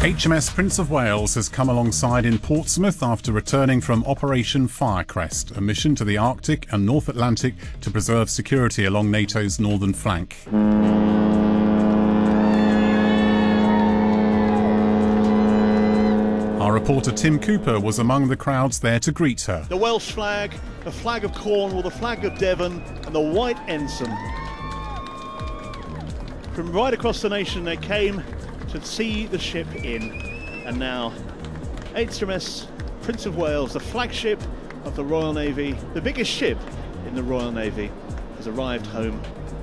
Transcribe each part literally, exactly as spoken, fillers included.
H M S Prince of Wales has come alongside in Portsmouth after returning from Operation Firecrest, a mission to the Arctic and North Atlantic to preserve security along NATO's northern flank. Our reporter Tim Cooper was among the crowds there to greet her. The Welsh flag, the flag of Cornwall, the flag of Devon and the white ensign. From right across the nation they came to see the ship in, and now H M S Prince of Wales, the flagship of the Royal Navy, the biggest ship in the Royal Navy, has arrived home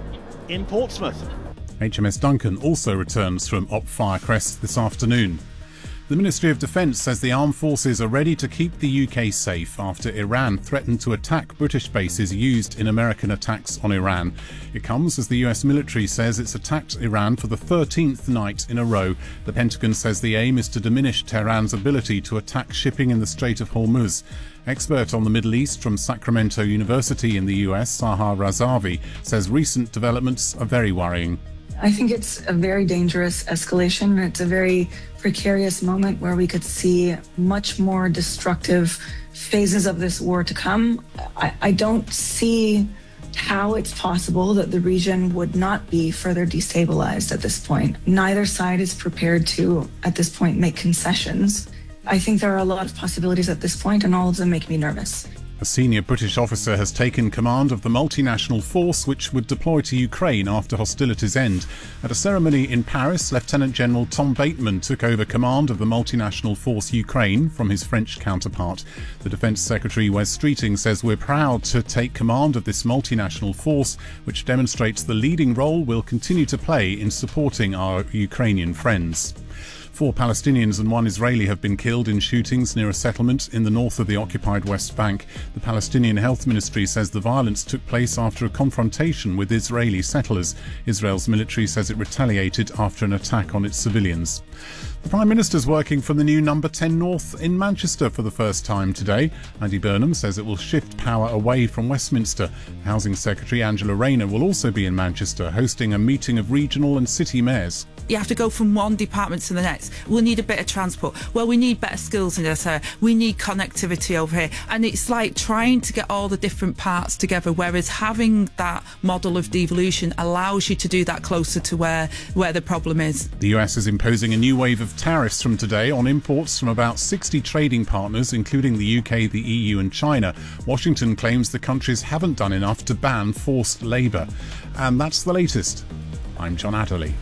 in Portsmouth. H M S Duncan also returns from Op Firecrest this afternoon. The Ministry of Defence says the armed forces are ready to keep the U K safe after Iran threatened to attack British bases used in American attacks on Iran. It comes as the U S military says it's attacked Iran for the thirteenth night in a row. The Pentagon says the aim is to diminish Tehran's ability to attack shipping in the Strait of Hormuz. Expert on the Middle East from Sacramento University in the U S, Sahar Razavi, says recent developments are very worrying. I think it's a very dangerous escalation. It's a very precarious moment where we could see much more destructive phases of this war to come. I, I don't see how it's possible that the region would not be further destabilized at this point. Neither side is prepared to, at this point, make concessions. I think there are a lot of possibilities at this point, and all of them make me nervous. A senior British officer has taken command of the multinational force which would deploy to Ukraine after hostilities end. At a ceremony in Paris, Lieutenant General Tom Bateman took over command of the multinational force Ukraine from his French counterpart. The Defence Secretary Wes Streeting says we're proud to take command of this multinational force, which demonstrates the leading role we'll continue to play in supporting our Ukrainian friends. Four Palestinians and one Israeli have been killed in shootings near a settlement in the north of the occupied West Bank. The Palestinian Health Ministry says the violence took place after a confrontation with Israeli settlers. Israel's military says it retaliated after an attack on its civilians. The Prime Minister's working from the new Number ten North in Manchester for the first time today. Andy Burnham says it will shift power away from Westminster. Housing Secretary Angela Rayner will also be in Manchester, hosting a meeting of regional and city mayors. You have to go from one department to the next. We'll need a bit of transport. Well, we need better skills in this area. We need connectivity over here. And it's like trying to get all the different parts together, whereas having that model of devolution allows you to do that closer to where, where the problem is. The U S is imposing a new wave of tariffs from today on imports from about sixty trading partners, including the U K, the E U and China. Washington claims the countries haven't done enough to ban forced labour. And that's the latest. I'm John Adderley.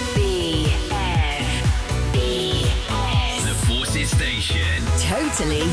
Station. Totally